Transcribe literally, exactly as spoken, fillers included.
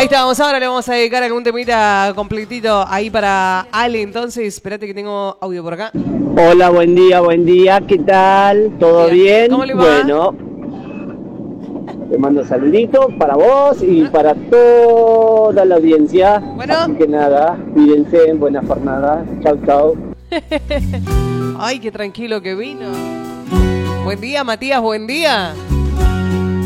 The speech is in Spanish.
Ahí estábamos, ahora le vamos a dedicar algún temita completito ahí para Ale. Entonces, espérate que tengo audio por acá. Hola, buen día, buen día, ¿qué tal? ¿Todo bien? ¿Cómo le va? Bueno, te mando saluditos para vos y para toda la audiencia. Bueno. Así que nada, cuídense, buena jornada. Chau, chau. Ay, qué tranquilo que vino. Buen día, Matías, buen día.